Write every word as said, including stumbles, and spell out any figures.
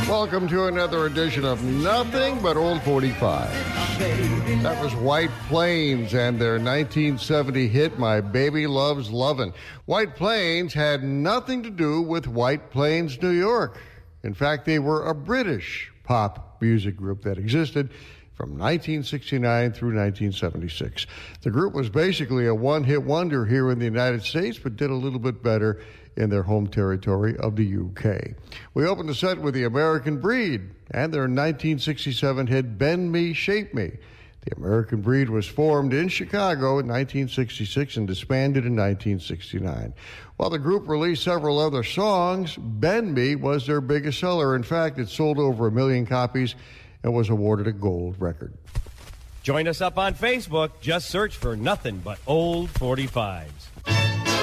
Welcome to another edition of Nothing But Old forty-five. That was White Plains and their nineteen seventy hit, My Baby Loves Lovin'. White Plains had nothing to do with White Plains, New York. In fact, they were a British pop music group that existed from nineteen sixty-nine through nineteen seventy-six. The group was basically a one-hit wonder here in the United States, but did a little bit better in their home territory of the U K. We opened the set with the American Breed and their nineteen sixty-seven hit Bend Me, Shape Me. The American Breed was formed in Chicago in nineteen sixty-six and disbanded in nineteen sixty-nine. While the group released several other songs, Bend Me was their biggest seller. In fact, it sold over a million copies and was awarded a gold record. Join us up on Facebook. Just search for Nothing But Old forty-fives.